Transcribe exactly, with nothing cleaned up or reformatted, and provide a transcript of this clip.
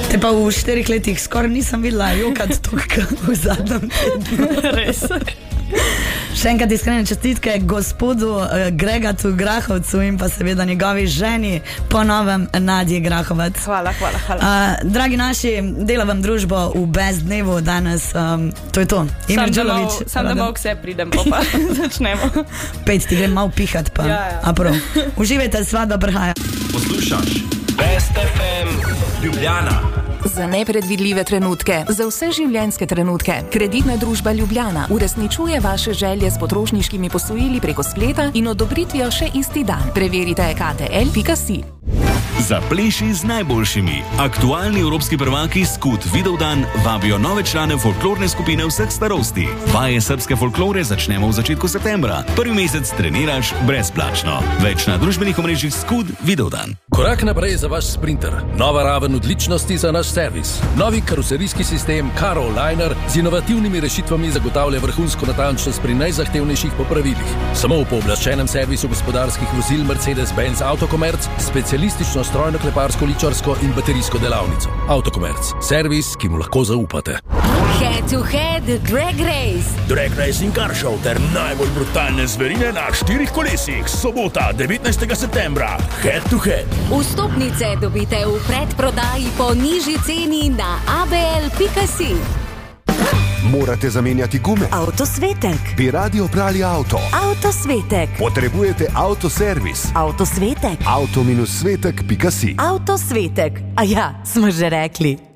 Te pa v štirih letih skoraj nisem videla jokati toliko v zadnjem tednu. Res. Še enkrat iskrene čestitke gospodu uh, Gregatu Grahovcu in pa seveda njegovi ženi, po novem Nadji Grahovac. Hvala, hvala, hvala. Uh, dragi naši, delavam družbo v Best dnevu danes, um, to je to. Sam, da malo, sam da malo vse pridem, pa pa začnemo. Pet ti grem malo pihat pa. Ja, ja. A prav. Uživajte, sva dobro haja. Poslušaš Best ef em Ljubljana. Za nepredvidljive trenutke, za vse življenjske trenutke. Kreditna družba Ljubljana uresničuje vaše želje s potrošniškimi posojili preko spleta in odobritvijo še isti dan. Preverite k t l pika si. Zapleši z najboljšimi. Aktualni evropski prvaki Skud Vidovdan vabijo nove člane folklorne skupine vseh starosti. Vaje srbske folklore začnemo v začetku septembra. Prvi mesec treniraš brezplačno. Več na družbenih omrežjih Skud Vidovdan. Korak naprej za vaš Sprinter. Nova raven odličnosti za naš servis. Novi karoserijski sistem Caro Liner z inovativnimi rešitvami zagotavlja vrhunsko natančnost pri najzahtevnejših popravilih. Samo v pooblaščenem servisu gospodarskih vozil Mercedes-Benz Autokomerc, specialistično strojno kleparsko, ličarsko in baterijsko delavnico. Autokomerc. Servis, ki mu lahko zaupate. Head to head Drag Race. Drag Racing Car Show ter najbolj brutalne zverine na štirih kolesih. Sobota, devetnajstega septembra. Head to head. Vstopnice dobite v predprodaji po nižji ceni na a b l pika si. Morate zamenjati gume? Avtosvetek. Bi radi oprali avto? Avtosvetek. Potrebujete avtoservis? Avtosvetek. avto dash svetek pika si. Avtosvetek. A ja, smo že rekli.